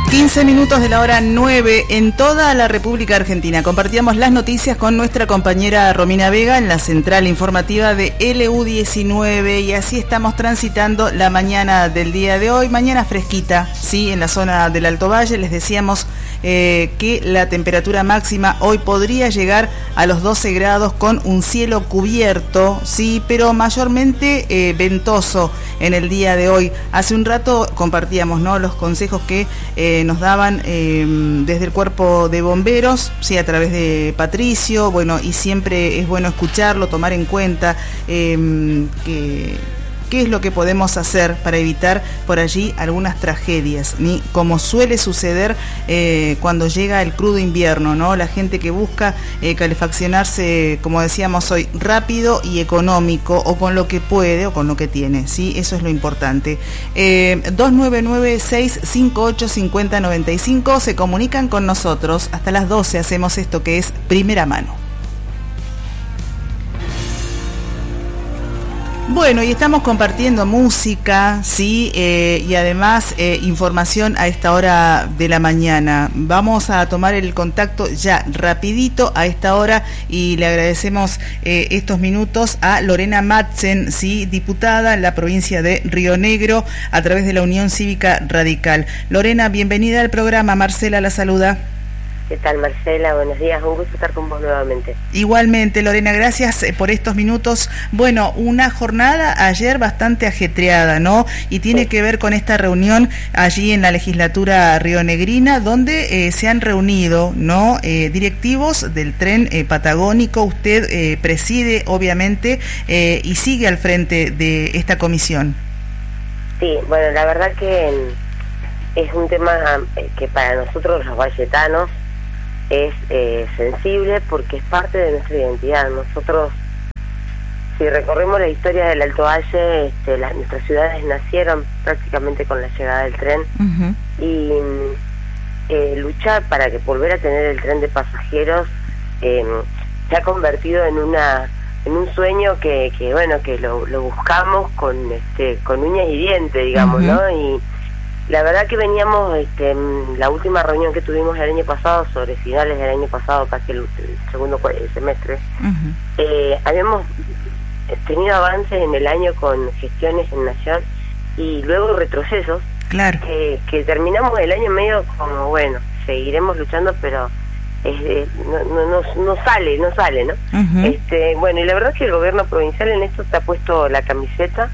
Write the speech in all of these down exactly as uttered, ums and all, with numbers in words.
quince minutos de la hora nueve en toda la República Argentina. Compartíamos las noticias con nuestra compañera Romina Vega en la central informativa de L U diecinueve y así estamos transitando la mañana del día de hoy. Mañana fresquita, sí, en la zona del Alto Valle. Les decíamos eh, que la temperatura máxima hoy podría llegar a los doce grados con un cielo cubierto, sí, pero mayormente eh, ventoso en el día de hoy. Hace un rato compartíamos, ¿no?, los consejos que eh, nos daban eh, desde el cuerpo de bomberos, sí, a través de Patricio, bueno, y siempre es bueno escucharlo, tomar en cuenta eh, que qué es lo que podemos hacer para evitar por allí algunas tragedias, ni como suele suceder eh, cuando llega el crudo invierno, ¿no? La gente que busca eh, calefaccionarse, como decíamos hoy, rápido y económico, o con lo que puede o con lo que tiene, ¿sí? Eso es lo importante. Eh, dos nueve nueve, seis cinco ocho, cinco cero nueve cinco se comunican con nosotros. Hasta las doce hacemos esto que es Primera Mano. Bueno, y estamos compartiendo música, sí, eh, y además eh, información a esta hora de la mañana. Vamos a tomar el contacto ya rapidito a esta hora y le agradecemos eh, estos minutos a Lorena Madsen, sí, diputada en la provincia de Río Negro a través de la Unión Cívica Radical. Lorena, bienvenida al programa. Marcela la saluda. ¿Qué tal, Marcela? Buenos días, un gusto estar con vos nuevamente. Igualmente, Lorena, gracias por estos minutos. Bueno, una jornada ayer bastante ajetreada, ¿no? Y tiene sí. que ver con esta reunión allí en la legislatura rionegrina, donde eh, se han reunido, ¿no?, eh, directivos del tren eh, patagónico. Usted eh, preside, obviamente, eh, y sigue al frente de esta comisión. Sí, bueno, la verdad que es un tema que para nosotros los valletanos es eh, sensible porque es parte de nuestra identidad. Nosotros, si recorremos la historia del Alto Valle, este, las, nuestras ciudades nacieron prácticamente con la llegada del tren. Uh-huh. Y eh, luchar para que volver a tener el tren de pasajeros eh, se ha convertido en una en un sueño que, que bueno, que lo, lo buscamos con este con uñas y dientes, digamos, uh-huh. ¿no? Y la verdad que veníamos, este, la última reunión que tuvimos el año pasado, sobre finales del año pasado, casi el, el segundo semestre, uh-huh. eh, habíamos tenido avances en el año con gestiones en Nación y luego retrocesos, claro. que, que terminamos el año medio como, bueno, seguiremos luchando, pero es, es, no, no, no, no sale, no sale, ¿no? Uh-huh. Este, bueno, y la verdad es que el gobierno provincial en esto se ha puesto la camiseta.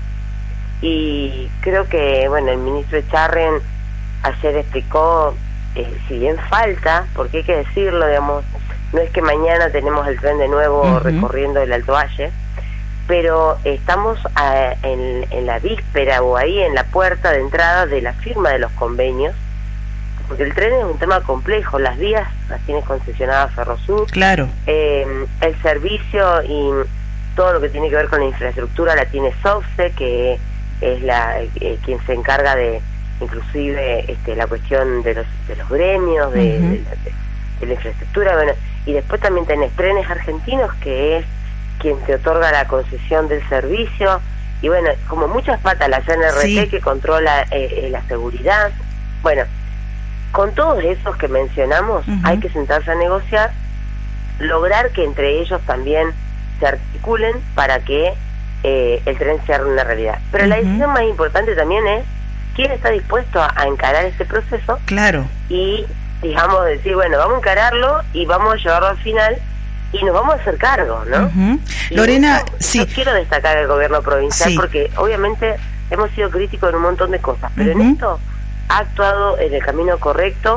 Y creo que, bueno, el ministro Echarren ayer explicó, eh, si bien falta, porque hay que decirlo, digamos, no es que mañana tenemos el tren de nuevo uh-huh. recorriendo el Alto Valle, pero estamos a, en, en la víspera o ahí en la puerta de entrada de la firma de los convenios, porque el tren es un tema complejo, las vías las tiene concesionadas Ferrosur, claro. eh, el servicio y todo lo que tiene que ver con la infraestructura la tiene SOFSE, que es la eh, quien se encarga de inclusive este, la cuestión de los de los gremios, de, uh-huh. de, de, de la infraestructura, bueno, y después también tenés Trenes Argentinos, que es quien te otorga la concesión del servicio, y bueno, como muchas patas, la C N R T sí. que controla eh, eh, la seguridad. Bueno, con todos esos que mencionamos, uh-huh. hay que sentarse a negociar, lograr que entre ellos también se articulen para que Eh, el tren sea una realidad. Pero uh-huh. la decisión más importante también es quién está dispuesto a, a encarar este proceso. Claro. Y, digamos, decir, bueno, vamos a encararlo y vamos a llevarlo al final y nos vamos a hacer cargo, ¿no? Uh-huh. Lorena, esto, sí. Yo quiero destacar el gobierno provincial sí. porque obviamente hemos sido críticos en un montón de cosas, pero uh-huh. en esto ha actuado en el camino correcto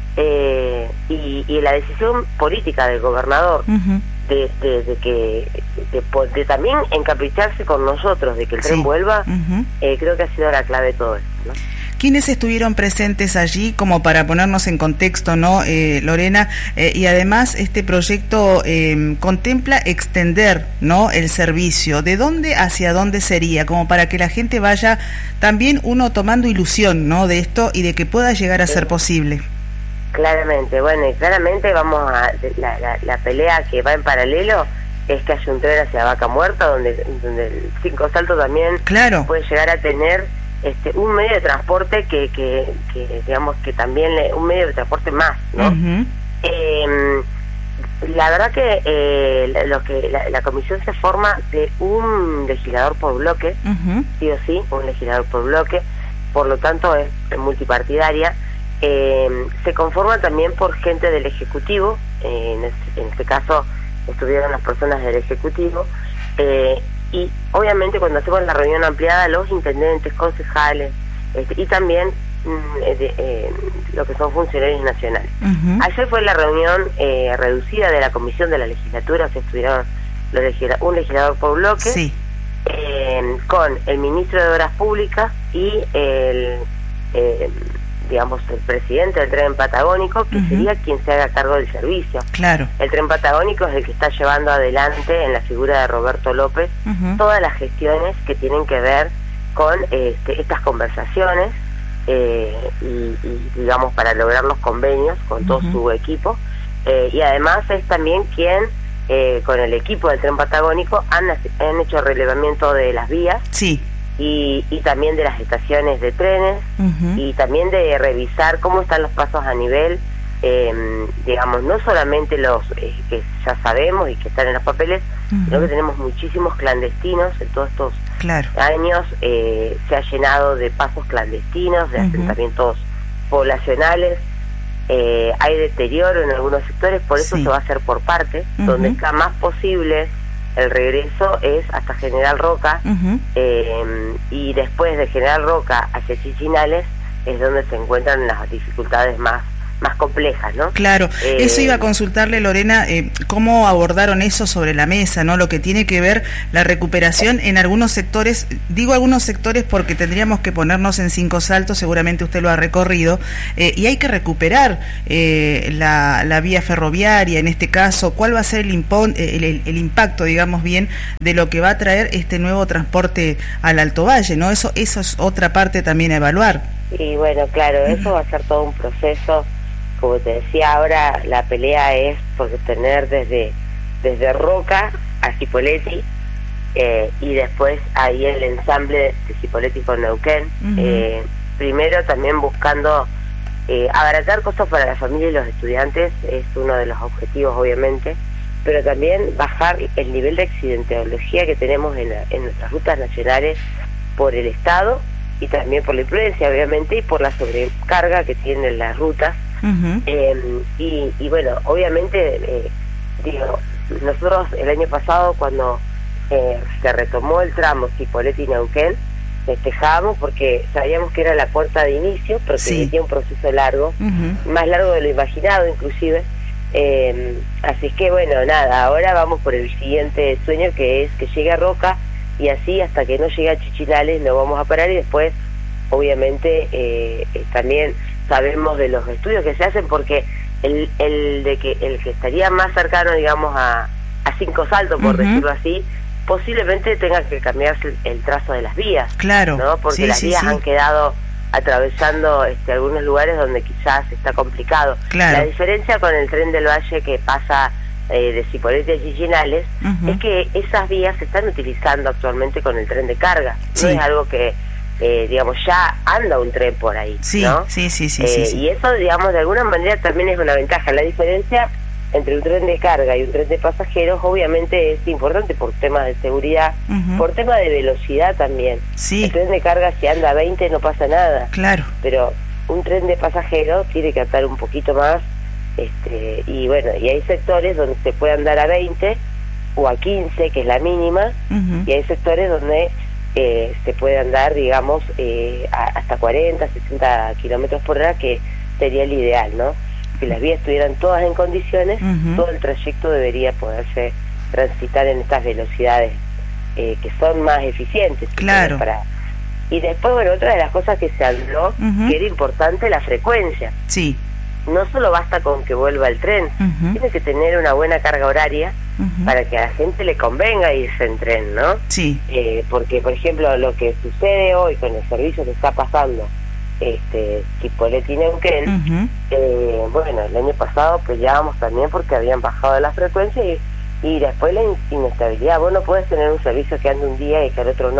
eh, y, y la decisión política del gobernador uh-huh. De, de, de que de, de, de también encapricharse con nosotros de que el tren sí. vuelva, uh-huh. eh, creo que ha sido la clave de todo esto, ¿no? ¿Quiénes estuvieron presentes allí como para ponernos en contexto, no, eh, Lorena? Eh, y además este proyecto eh, contempla extender, ¿no?, el servicio. ¿De dónde hacia dónde sería? Como para que la gente vaya también uno tomando ilusión, ¿no?, de esto y de que pueda llegar a sí. ser posible. Claramente, bueno, y claramente vamos a la, la, la pelea que va en paralelo es que haya un tren hacia Vaca Muerta, donde, donde el Cinco Saltos también claro. puede llegar a tener este, un medio de transporte que, que, que digamos que también, le, un medio de transporte más, ¿no? Uh-huh. eh, la verdad que, eh, lo que la, la comisión se forma de un legislador por bloque, uh-huh. sí o sí, un legislador por bloque, por lo tanto es multipartidaria. Eh, se conforma también por gente del Ejecutivo, eh, en, este, en este caso estuvieron las personas del Ejecutivo, eh, y obviamente cuando hacemos la reunión ampliada, los intendentes, concejales, este, y también mm, de, eh, lo que son funcionarios nacionales. Uh-huh. Ayer fue la reunión eh, reducida de la comisión de la legislatura, que estuvieron los legisla- un legislador por bloque, sí. eh, con el ministro de Obras Públicas y el... Eh, digamos, el presidente del tren patagónico, que uh-huh. sería quien se haga cargo del servicio. Claro. El tren patagónico es el que está llevando adelante, en la figura de Roberto López, uh-huh. todas las gestiones que tienen que ver con este, estas conversaciones eh, y, y, digamos, para lograr los convenios con uh-huh. todo su equipo. Eh, y además es también quien, eh, con el equipo del tren patagónico, han, han hecho relevamiento de las vías. Sí. Y, y también de las estaciones de trenes, uh-huh. y también de revisar cómo están los pasos a nivel, eh, digamos, no solamente los eh, que ya sabemos y que están en los papeles, uh-huh. sino que tenemos muchísimos clandestinos. En todos estos claro. años eh, se ha llenado de pasos clandestinos, de uh-huh. asentamientos poblacionales, eh, hay deterioro en algunos sectores, por eso sí. se va a hacer por partes, uh-huh. donde está más posible. El regreso es hasta General Roca, uh-huh. eh, y después de General Roca hacia Chichinales es donde se encuentran las dificultades más más complejas, ¿no? Claro, eh, eso iba a consultarle, Lorena, eh, cómo abordaron eso sobre la mesa, ¿no? Lo que tiene que ver la recuperación en algunos sectores, digo algunos sectores porque tendríamos que ponernos en Cinco Saltos, seguramente usted lo ha recorrido, eh, y hay que recuperar eh, la, la vía ferroviaria, en este caso, ¿cuál va a ser el, impon, el, el, el impacto, digamos bien, de lo que va a traer este nuevo transporte al Alto Valle, ¿no? Eso, eso es otra parte también a evaluar. Y bueno, claro, eso va a ser todo un proceso. Como te decía, ahora la pelea es por tener desde desde Roca a Cipolletti, eh, y después ahí el ensamble de Cipolletti con Neuquén. Uh-huh. eh, primero también buscando eh, abaratar costos para la familia y los estudiantes, es uno de los objetivos obviamente, pero también bajar el nivel de accidentología que tenemos en, la, en nuestras rutas nacionales por el Estado y también por la imprudencia obviamente y por la sobrecarga que tienen las rutas. Uh-huh. eh, y, y bueno, obviamente eh, digo, nosotros el año pasado cuando eh, se retomó el tramo Cipolletti-Neuquén, festejábamos porque sabíamos que era la puerta de inicio, pero que tenía sí. un proceso largo, uh-huh. más largo de lo imaginado inclusive, eh, así es que bueno, nada, ahora vamos por el siguiente sueño, que es que llegue a Roca, y así hasta que no llegue a Chichinales no vamos a parar, y después obviamente eh, eh, también sabemos de los estudios que se hacen, porque el el de que el que estaría más cercano, digamos, a, a Cinco Saltos, por uh-huh. decirlo así, posiblemente tenga que cambiarse el, el trazo de las vías, claro, ¿no? Porque sí, las sí, vías sí. han quedado atravesando este, algunos lugares donde quizás está complicado. Claro. La diferencia con el tren del Valle que pasa eh, de Cipolletti a Chichinales uh-huh. es que esas vías se están utilizando actualmente con el tren de carga. Sí. No es algo que Eh, digamos, ya anda un tren por ahí, sí, ¿no? Sí, sí, sí, eh, sí, sí. Y eso, digamos, de alguna manera también es una ventaja. La diferencia entre un tren de carga y un tren de pasajeros, obviamente, es importante por temas de seguridad, uh-huh. por temas de velocidad también. Sí. El tren de carga, si anda a veinte, no pasa nada. Claro. Pero un tren de pasajeros tiene que andar un poquito más, este y bueno, y hay sectores donde se puede andar a veinte o a quince, que es la mínima, uh-huh. y hay sectores donde Eh, se puede andar, digamos, eh, a, hasta cuarenta, sesenta kilómetros por hora, que sería el ideal, ¿no? Si las vías estuvieran todas en condiciones, uh-huh. todo el trayecto debería poderse transitar en estas velocidades eh, que son más eficientes. Claro. Para... Y después, bueno, otra de las cosas que se habló, uh-huh. que era importante, la frecuencia. Sí. No solo basta con que vuelva el tren, uh-huh. tiene que tener una buena carga horaria, uh-huh. para que a la gente le convenga irse en tren, ¿no? Sí. Eh, porque, por ejemplo, lo que sucede hoy con el servicio que está pasando, este, Cipolletti-Neuquén, uh-huh. eh, bueno, el año pasado peleábamos también porque habían bajado la frecuencia y, y después la in- inestabilidad. Vos no podés tener un servicio que ande un día y que al otro no,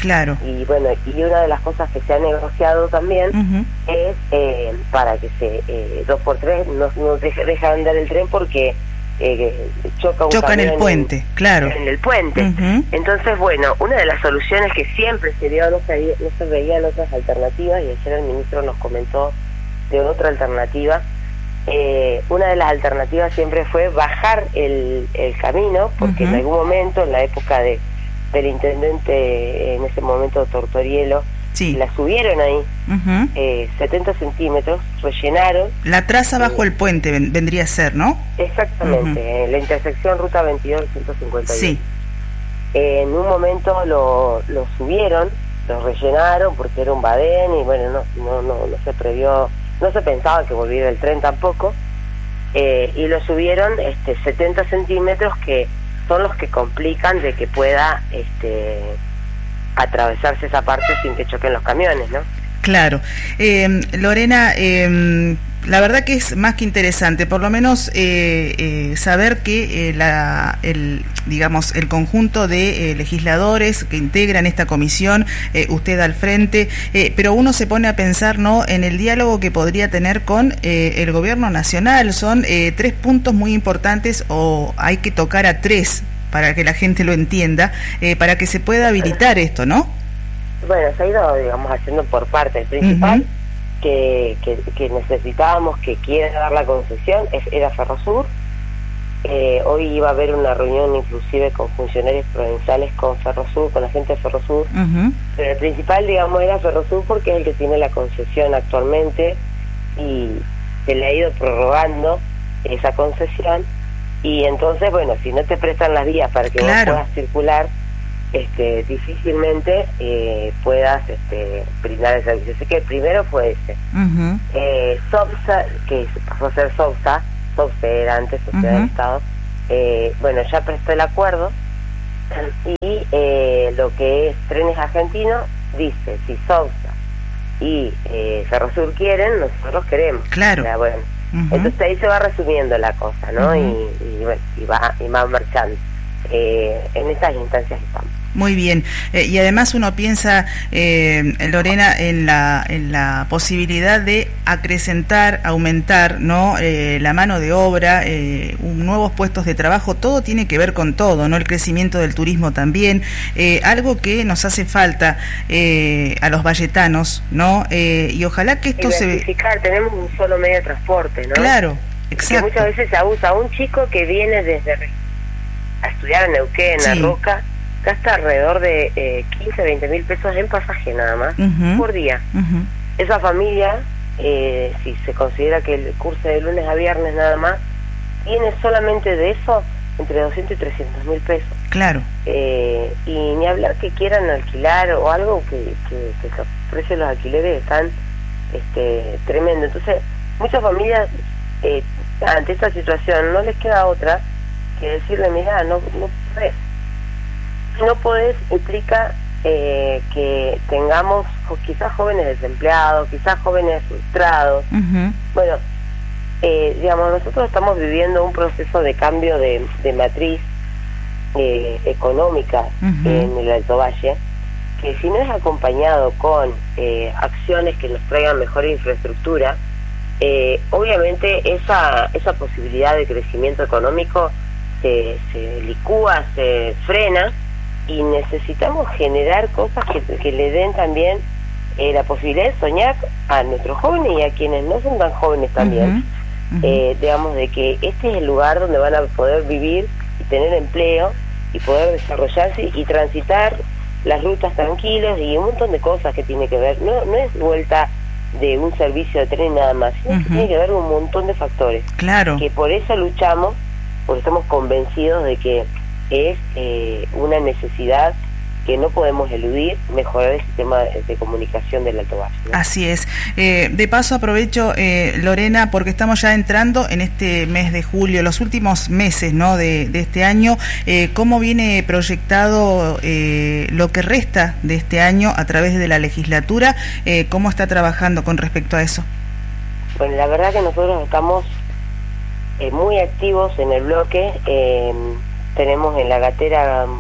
Claro. Y bueno, y una de las cosas que se ha negociado también uh-huh. es eh, para que se eh, dos por tres no, no deje, deja de andar el tren porque eh, choca un choca en el puente, en, claro. En el puente. Uh-huh. Entonces, bueno, una de las soluciones que siempre se dio, no se, no se veían otras alternativas, y ayer el ministro nos comentó de otra alternativa. Eh, una de las alternativas siempre fue bajar el, el camino, porque uh-huh. en algún momento, en la época de del intendente, en ese momento Tortorielo, sí. la subieron ahí, uh-huh. eh, setenta centímetros, rellenaron. La traza bajo eh, el puente vendría a ser, ¿no? Exactamente, uh-huh. en la intersección Ruta veintidós ciento cincuenta y uno. Sí. Eh, en un momento lo, lo subieron, lo rellenaron porque era un badén y bueno, no, no, no, no se previó, no se pensaba que volviera el tren tampoco, eh, y lo subieron este, setenta centímetros que son los que complican de que pueda este atravesarse esa parte sin que choquen los camiones, ¿no? Claro. Eh, Lorena, eh, la verdad que es más que interesante, por lo menos eh, eh, saber que eh, la, el, digamos, el conjunto de eh, legisladores que integran esta comisión, eh, usted al frente, eh, pero uno se pone a pensar, ¿no?, en el diálogo que podría tener con eh, el gobierno nacional. Son eh, tres puntos muy importantes, o hay que tocar a tres para que la gente lo entienda, eh, para que se pueda habilitar esto, ¿no? Bueno, se ha ido, digamos, haciendo por parte. El principal uh-huh. que, que, que necesitábamos que quiera dar la concesión es, era Ferrosur. Eh, hoy iba a haber una reunión inclusive con funcionarios provinciales con Ferrosur, con la gente de Ferrosur, uh-huh. pero el principal, digamos, era Ferrosur porque es el que tiene la concesión actualmente y se le ha ido prorrogando esa concesión, y entonces, bueno, si no te prestan las vías para que claro. vos puedas circular, este difícilmente eh, puedas este, brindar el servicio. Así que el primero fue ese. Uh-huh. eh, SOBSA, que pasó a ser SOBSA, SOBSA era antes Sociedad uh-huh. del Estado, eh, bueno, ya prestó el acuerdo, y eh, lo que es Trenes Argentinos dice, si SOBSA y eh, Ferrosur quieren, nosotros queremos. Claro. O sea, bueno, uh-huh. entonces ahí se va resumiendo la cosa, ¿no? Uh-huh. y, y, bueno, y va, y va marchando. Eh, en estas instancias estamos. Muy bien, eh, y además uno piensa, eh, Lorena, en la en la posibilidad de acrecentar, aumentar, ¿no?, eh, la mano de obra, eh, un, nuevos puestos de trabajo. Todo tiene que ver con todo, ¿no? El crecimiento del turismo también, eh, algo que nos hace falta eh, a los valletanos, ¿no? Eh, y ojalá que esto se ve. Tenemos un solo medio de transporte, ¿no? Claro, exacto. Que muchas veces se abusa. Un chico que viene desde a estudiar en Neuquén, sí. en La Roca, gasta alrededor de eh, quince, veinte mil pesos en pasaje nada más, uh-huh. por día. Uh-huh. Esa familia, eh, si se considera que el curso de lunes a viernes nada más, tiene solamente de eso entre doscientos y trescientos mil pesos. Claro. Eh, y ni hablar que quieran alquilar o algo, que, que, que los precios de los alquileres están este, tremendo. Entonces, muchas familias, eh, ante esta situación, no les queda otra que decirle, mira, no, no podés. Si no podés, implica eh, que tengamos quizás jóvenes desempleados, quizás jóvenes frustrados. Uh-huh. Bueno, eh, digamos, nosotros estamos viviendo un proceso de cambio de, de matriz eh, económica uh-huh. en el Alto Valle, que si no es acompañado con eh, acciones que nos traigan mejor infraestructura, eh, obviamente esa, esa posibilidad de crecimiento económico Se, se licúa, se frena, y necesitamos generar cosas que, que le den también eh, la posibilidad de soñar a nuestros jóvenes y a quienes no son tan jóvenes también, uh-huh. Uh-huh. Eh, digamos, de que este es el lugar donde van a poder vivir y tener empleo y poder desarrollarse y transitar las rutas tranquilos y un montón de cosas que tiene que ver. No, no es vuelta de un servicio de tren nada más, sino uh-huh. que tiene que ver un montón de factores. Claro. Que por eso luchamos, porque estamos convencidos de que es eh, una necesidad que no podemos eludir, mejorar el sistema de comunicación del Alto Valle, ¿no? Así es. Eh, de paso aprovecho, eh, Lorena, porque estamos ya entrando en este mes de julio, los últimos meses, ¿no?, de, de este año. Eh, ¿Cómo viene proyectado eh, lo que resta de este año a través de la legislatura? Eh, ¿Cómo está trabajando con respecto a eso? Bueno, la verdad que nosotros estamos Eh, muy activos en el bloque. Eh, tenemos en la gatera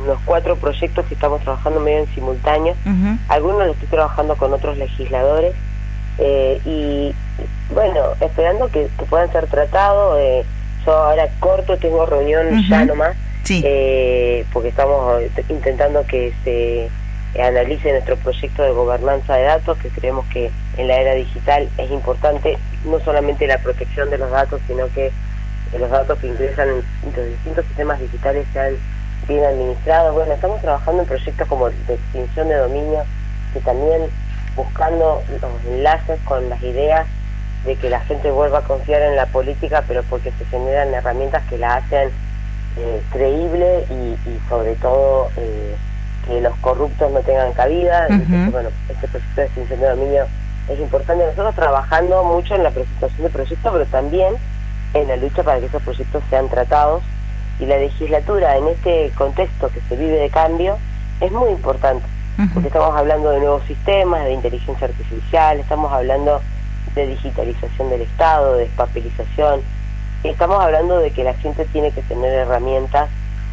unos cuatro proyectos que estamos trabajando medio en simultáneo. Uh-huh. Algunos los estoy trabajando con otros legisladores eh, y bueno, esperando que, que puedan ser tratados. Eh, yo ahora corto, tengo reunión uh-huh. ya nomás, sí. eh, porque estamos intentando que se analice nuestro proyecto de gobernanza de datos, que creemos que en la era digital es importante no solamente la protección de los datos, sino que los datos que ingresan en los distintos sistemas digitales sean bien administrados. Bueno, estamos trabajando en proyectos como de extinción de dominio, que también buscando los enlaces con las ideas de que la gente vuelva a confiar en la política, pero porque se generan herramientas que la hacen eh, creíble y, y sobre todo eh, que los corruptos no tengan cabida. Uh-huh. Entonces, bueno, este proyecto de extinción de dominio es importante. Nosotros trabajando mucho en la presentación de proyectos, pero también en la lucha para que esos proyectos sean tratados, y la legislatura en este contexto que se vive de cambio es muy importante, uh-huh. porque estamos hablando de nuevos sistemas, de inteligencia artificial, estamos hablando de digitalización del Estado, de despapelización, estamos hablando de que la gente tiene que tener herramientas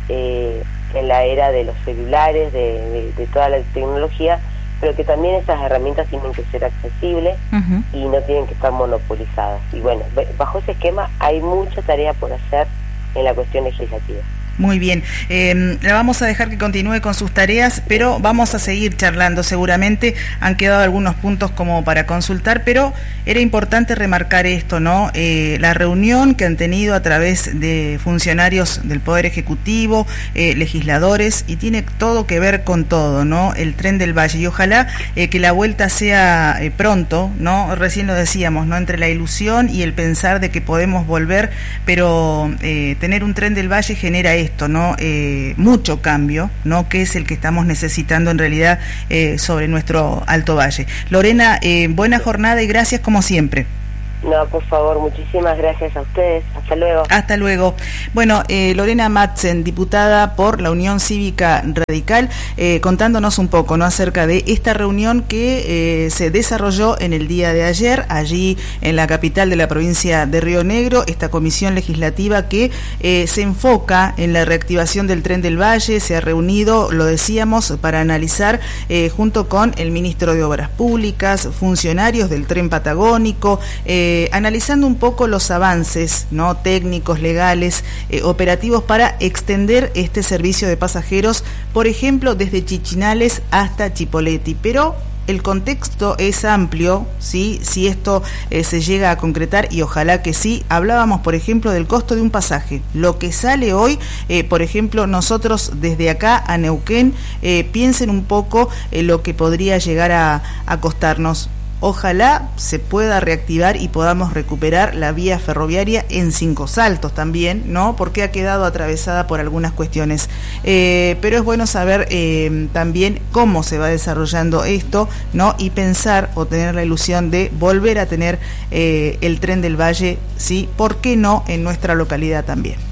eh, en la era de los celulares, de, de, de toda la tecnología, pero que también esas herramientas tienen que ser accesibles uh-huh. y no tienen que estar monopolizadas. Y bueno, bajo ese esquema hay mucha tarea por hacer en la cuestión legislativa. Muy bien, eh, la vamos a dejar que continúe con sus tareas, pero vamos a seguir charlando seguramente. Han quedado algunos puntos como para consultar, pero era importante remarcar esto, ¿no? Eh, la reunión que han tenido a través de funcionarios del Poder Ejecutivo, eh, legisladores, y tiene todo que ver con todo, ¿no? El Tren del Valle, y ojalá eh, que la vuelta sea eh, pronto, ¿no? Recién lo decíamos, ¿no? Entre la ilusión y el pensar de que podemos volver, pero eh, tener un Tren del Valle genera esto, ¿no? Eh, mucho cambio, ¿no? Que es el que estamos necesitando en realidad eh, sobre nuestro Alto Valle. Lorena, eh, buena jornada y gracias como siempre. No, por favor, muchísimas gracias a ustedes. Hasta luego. Hasta luego. Bueno, eh, Lorena Madsen, diputada por la Unión Cívica Radical, eh, contándonos un poco, ¿no? Acerca de esta reunión que eh, se desarrolló en el día de ayer, allí en la capital de la provincia de Río Negro, esta comisión legislativa que eh, se enfoca en la reactivación del Tren del Valle. Se ha reunido, lo decíamos, para analizar eh, junto con el ministro de Obras Públicas, funcionarios del Tren Patagónico, eh, Eh, analizando un poco los avances, ¿no? Técnicos, legales, eh, operativos para extender este servicio de pasajeros, por ejemplo, desde Chichinales hasta Chipoleti. Pero el contexto es amplio, ¿sí? Si esto eh, se llega a concretar, y ojalá que sí. Hablábamos, por ejemplo, del costo de un pasaje. Lo que sale hoy, eh, por ejemplo, nosotros desde acá a Neuquén, eh, piensen un poco eh, lo que podría llegar a, a costarnos. Ojalá se pueda reactivar y podamos recuperar la vía ferroviaria en Cinco Saltos también, ¿no? Porque ha quedado atravesada por algunas cuestiones. Eh, pero es bueno saber eh, también cómo se va desarrollando esto, ¿no? Y pensar o tener la ilusión de volver a tener eh, el Tren del Valle, ¿sí? ¿Por qué no en nuestra localidad también?